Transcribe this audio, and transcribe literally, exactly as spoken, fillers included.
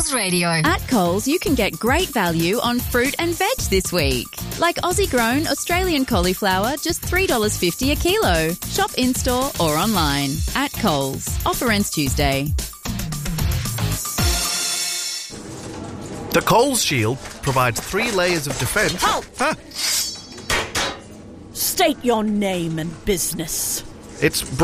Coles Radio. At Coles, you can get great value on fruit and veg this week. Like Aussie-grown Australian cauliflower, just three dollars fifty a kilo. Shop in-store or online. At Coles. Offer ends Tuesday. The Coles Shield provides three layers of defence. Halt! Huh? State your name and business. It's